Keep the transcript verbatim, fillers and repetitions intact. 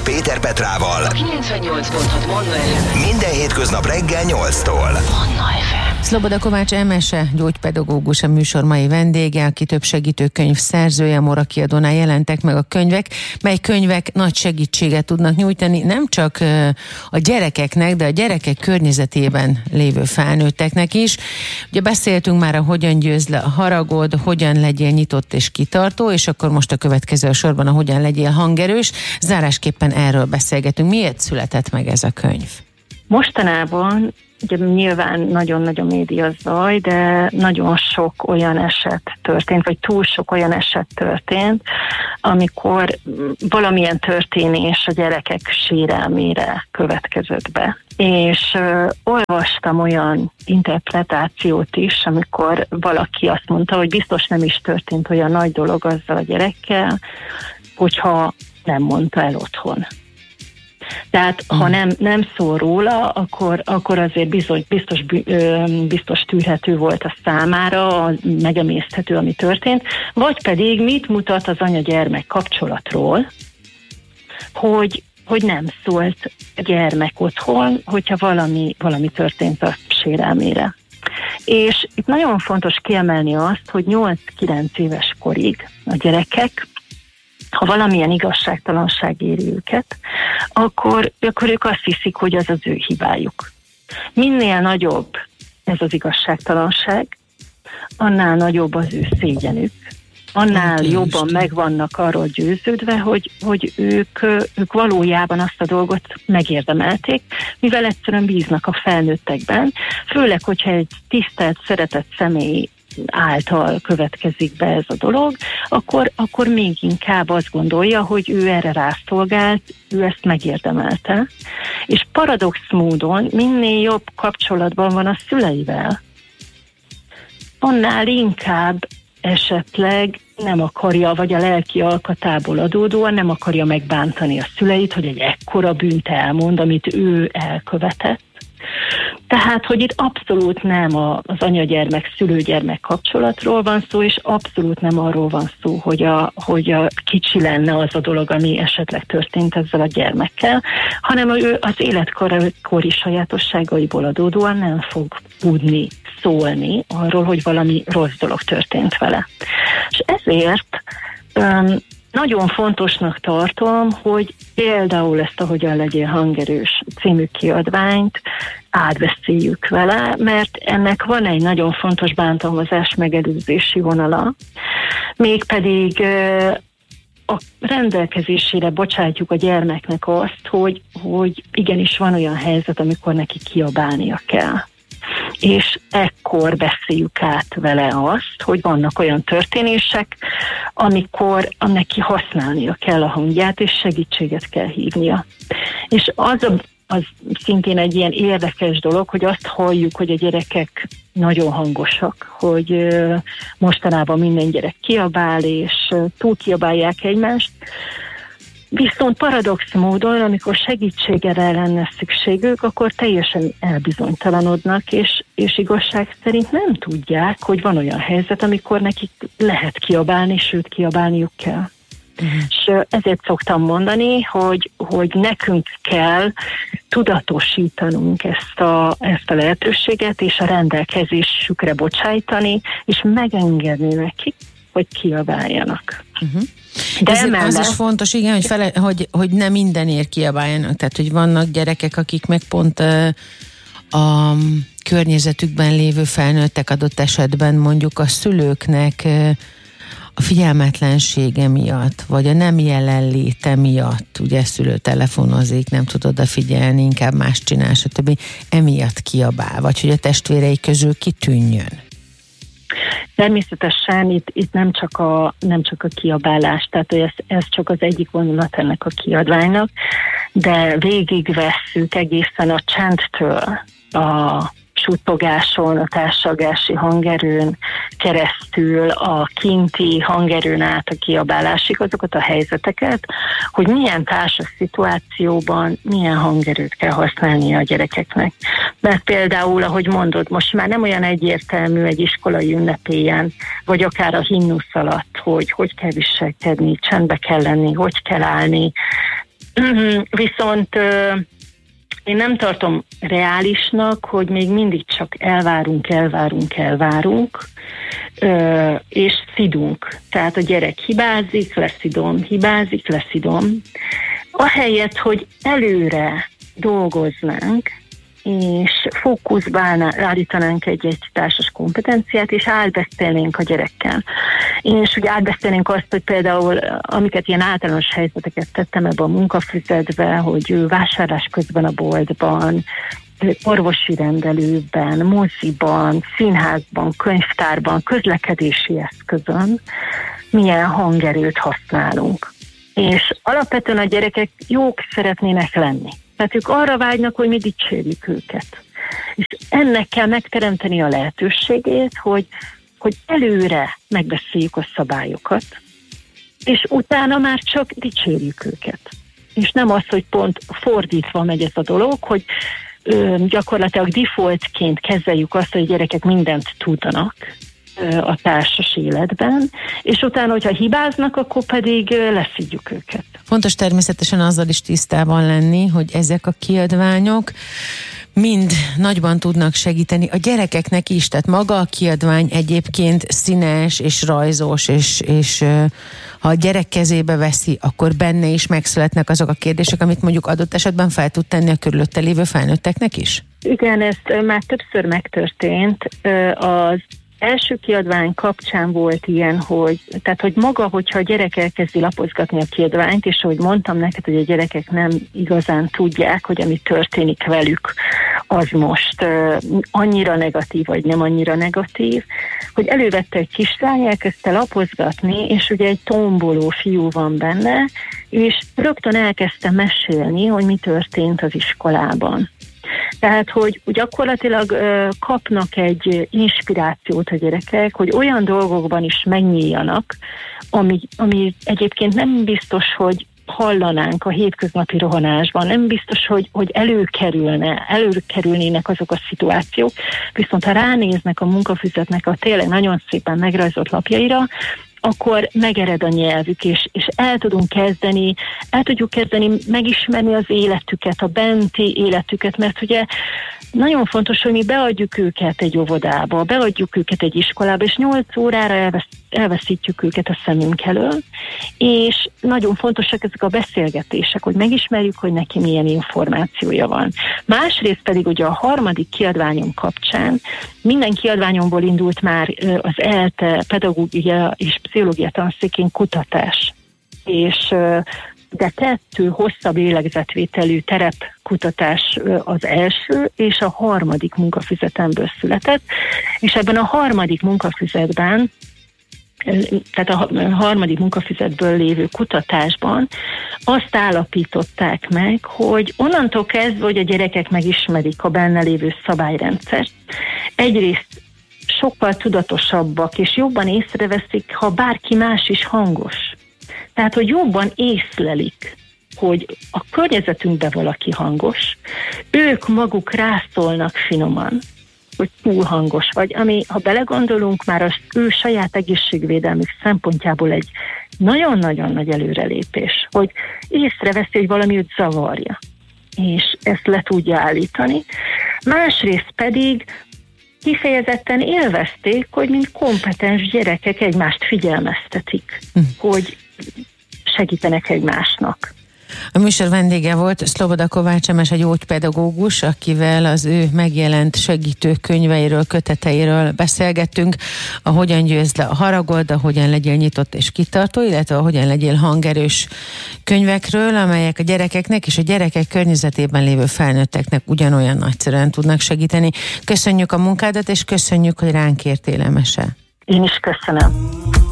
Péter Petrával. kilencvennyolc pont hat Manna ef em. Minden hétköznap reggel nyolctól. Manna ef em. Szloboda Kovács Emese, gyógypedagógus a műsor mai vendége, aki több segítőkönyv szerzője, Mora kiadónál jelentek meg a könyvek, mely könyvek nagy segítséget tudnak nyújtani nem csak a gyerekeknek, de a gyerekek környezetében lévő felnőtteknek is. Ugye beszéltünk már a hogyan győzd le a haragod, hogyan legyél nyitott és kitartó, és akkor most a következő a sorban a hogyan legyél hangerős. Zárásképpen erről beszélgetünk. Miért született meg ez a könyv? Mostanában ugye nyilván nagyon nagy a média zaj, de nagyon sok olyan eset történt, vagy túl sok olyan eset történt, amikor valamilyen történés a gyerekek sérelmére következett be. És uh, olvastam olyan interpretációt is, amikor valaki azt mondta, hogy biztos nem is történt olyan nagy dolog azzal a gyerekkel, hogyha nem mondta el otthon. Tehát ha nem, nem szól róla, akkor, akkor azért bizony, biztos, biztos tűrhető volt a számára, megemészthető, ami történt, vagy pedig mit mutat az anya-gyermek kapcsolatról, hogy, hogy nem szólt a gyermek otthon, hogyha valami, valami történt a sérelmére. És itt nagyon fontos kiemelni azt, hogy nyolc-kilenc éves korig a gyerekek, ha valamilyen igazságtalanság éri őket, akkor, akkor ők azt hiszik, hogy az az ő hibájuk. Minél nagyobb ez az igazságtalanság, annál nagyobb az ő szégyenük, annál hát, jobban meg vannak arról győződve, hogy, hogy ők, ők valójában azt a dolgot megérdemelték, mivel egyszerűen bíznak a felnőttekben, főleg, hogyha egy tisztelt, szeretett személy által következik be ez a dolog, akkor, akkor még inkább azt gondolja, hogy ő erre rászolgált, ő ezt megérdemelte. És paradox módon minél jobb kapcsolatban van a szüleivel, annál inkább esetleg nem akarja, vagy a lelki alkatából adódóan nem akarja megbántani a szüleit, hogy egy ekkora bűnt elmond, amit ő elkövetett. Tehát, hogy itt abszolút nem az anya-gyermek, szülő-gyermek kapcsolatról van szó, és abszolút nem arról van szó, hogy a, hogy a kicsi lenne az a dolog, ami esetleg történt ezzel a gyermekkel, hanem ő az életkori sajátosságaiból adódóan nem fog tudni szólni arról, hogy valami rossz dolog történt vele. És ezért um, nagyon fontosnak tartom, hogy például ezt a Hogyan legyél hangerős című kiadványt átbeszéljük vele, mert ennek van egy nagyon fontos bántalmazás megelőzési vonala, mégpedig a rendelkezésére bocsátjuk a gyermeknek azt, hogy, hogy igenis van olyan helyzet, amikor neki kiabálnia kell. És ekkor beszéljük át vele azt, hogy vannak olyan történések, amikor neki használnia kell a hangját, és segítséget kell hívnia. És az, a, az szintén egy ilyen érdekes dolog, hogy azt halljuk, hogy a gyerekek nagyon hangosak, hogy mostanában minden gyerek kiabál, és túl kiabálják egymást. Viszont paradox módon, amikor segítségre lenne szükségük, akkor teljesen elbizonytalanodnak, és, és igazság szerint nem tudják, hogy van olyan helyzet, amikor nekik lehet kiabálni, sőt kiabálniuk kell. Uh-huh. És ezért szoktam mondani, hogy, hogy nekünk kell tudatosítanunk ezt a, ezt a lehetőséget, és a rendelkezésükre bocsájtani, és megengedni nekik, hogy kiabáljanak. Uh-huh. De ez emellett... az is fontos, igen, hogy, fele, hogy, hogy nem mindenért kiabáljanak. Tehát, hogy vannak gyerekek, akik meg pont uh, a környezetükben lévő felnőttek adott esetben mondjuk a szülőknek uh, a figyelmetlensége miatt, vagy a nem jelenléte miatt, ugye szülő telefonozik, nem tud odafigyelni, inkább más csinál, stb. Emiatt kiabál, vagy hogy a testvérei közül kitűnjön. Természetesen itt, itt nem, csak a, nem csak a kiabálás, tehát ez, ez csak az egyik vonulat ennek a kiadványnak, de végigvesszük egészen a csendtől, a suttogáson, a társalgási hangerőn keresztül, a kinti hangerőn át a kiabálásig azokat a helyzeteket, hogy milyen társas szituációban milyen hangerőt kell használnia a gyerekeknek. Mert például, ahogy mondod, most már nem olyan egyértelmű egy iskolai ünnepélyen, vagy akár a himnusz alatt, hogy hogy kell viselkedni, csendbe kell lenni, hogy kell állni. Viszont én nem tartom reálisnak, hogy még mindig csak elvárunk, elvárunk, elvárunk, és szidunk. Tehát a gyerek hibázik, leszidom, hibázik, leszidom. Ahelyett, hogy előre dolgoznánk, és fókuszba állítanánk egy-egy társas kompetenciát, és átbeszélnénk a gyerekkel. És ugye átbeszélnénk azt, hogy például, amiket ilyen általános helyzeteket tettem ebbe a munkafüzetbe, hogy vásárlás közben a boltban, orvosi rendelőben, moziban, színházban, könyvtárban, közlekedési eszközön milyen hangerőt használunk. És alapvetően a gyerekek jók szeretnének lenni. Tehát ők arra vágynak, hogy mi dicsérjük őket. És ennek kell megteremteni a lehetőségét, hogy, hogy előre megbeszéljük a szabályokat, és utána már csak dicsérjük őket. És nem az, hogy pont fordítva megy ez a dolog, hogy ö, gyakorlatilag defaultként kezeljük azt, hogy a gyerekek mindent tudnak a társas életben, és utána, hogyha hibáznak, akkor pedig leszidjuk őket. Fontos természetesen azzal is tisztában lenni, hogy ezek a kiadványok mind nagyban tudnak segíteni a gyerekeknek is, tehát maga a kiadvány egyébként színes és rajzos, és, és ha a gyerek kezébe veszi, akkor benne is megszületnek azok a kérdések, amit mondjuk adott esetben fel tud tenni a körülötte lévő felnőtteknek is? Igen, ez már többször megtörtént. Az első kiadvány kapcsán volt ilyen, hogy, tehát, hogy maga, hogyha a gyerek elkezdi lapozgatni a kiadványt, és ahogy mondtam neked, hogy a gyerekek nem igazán tudják, hogy ami történik velük, az most uh, annyira negatív, vagy nem annyira negatív, hogy elővette egy kislány, elkezdte lapozgatni, és ugye egy tomboló fiú van benne, és rögtön elkezdte mesélni, hogy mi történt az iskolában. Tehát, hogy gyakorlatilag ö, kapnak egy inspirációt a gyerekek, hogy olyan dolgokban is megnyíljanak, ami, ami egyébként nem biztos, hogy hallanánk a hétköznapi rohanásban, nem biztos, hogy, hogy előkerülne, előkerülnének azok a szituációk, viszont ha ránéznek a munkafüzetnek a tényleg nagyon szépen megrajzolt lapjaira, akkor megered a nyelvük, és, és el tudunk kezdeni, el tudjuk kezdeni megismerni az életüket, a benti életüket, mert ugye nagyon fontos, hogy mi beadjuk őket egy óvodába, beadjuk őket egy iskolába, és nyolc órára elvesz, elveszítjük őket a szemünk elől, és nagyon fontosak ezek a beszélgetések, hogy megismerjük, hogy neki milyen információja van. Másrészt pedig ugye a harmadik kiadványom kapcsán minden kiadványomból indult már az é el té pedagógia és pszichológia tanszékén kutatás, és de kettő hosszabb lélegzetvételű terepkutatás az első, és a harmadik munkafüzetemből született, és ebben a harmadik munkafüzetben, tehát a harmadik munkafüzetből lévő kutatásban azt állapították meg, hogy onnantól kezdve, hogy a gyerekek megismerik a benne lévő szabályrendszert, egyrészt sokkal tudatosabbak, és jobban észreveszik, ha bárki más is hangos. Tehát, hogy jobban észlelik, hogy a környezetünkben valaki hangos, ők maguk rászólnak finoman, hogy túl hangos vagy, ami, ha belegondolunk, már az ő saját egészségvédelmük szempontjából egy nagyon-nagyon nagy előrelépés, hogy észreveszi, hogy valami őt zavarja, és ezt le tudja állítani. Másrészt pedig kifejezetten élvezték, hogy mint kompetens gyerekek egymást figyelmeztetik, hm. hogy segítenek egymásnak. A műsor vendége volt Szloboda Kovács Emese gyógypedagógus, akivel az ő megjelent segítő könyveiről, köteteiről beszélgettünk, a Hogyan győzd le a haragod, a Hogyan legyél nyitott és kitartó, illetve a Hogyan legyél hangerős könyvekről, amelyek a gyerekeknek és a gyerekek környezetében lévő felnőtteknek ugyanolyan nagyszerűen tudnak segíteni. Köszönjük a munkádat, és köszönjük, hogy ránk értél, Emese. Én is köszönöm.